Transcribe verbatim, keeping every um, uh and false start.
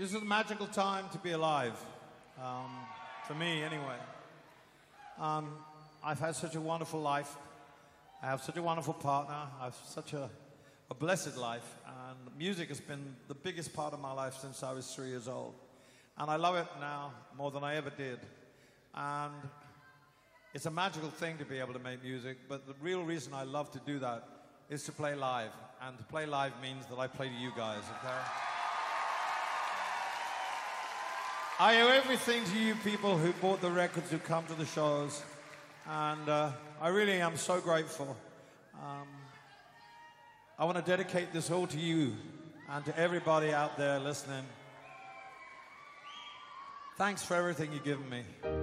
This is a magical time to be alive, um, for me anyway. Um, I've had such a wonderful life. I have such a wonderful partner. I have such a, a blessed life. And music has been the biggest part of my life since I was three years old. And I love it now more than I ever did. And it's a magical thing to be able to make music, but the real reason I love to do that is to play live. And to play live means that I play to you guys, okay? I owe everything to you people who bought the records, who come to the shows. And uh, I really am so grateful. Um, I want to dedicate this all to you and to everybody out there listening. Thanks for everything you've given me.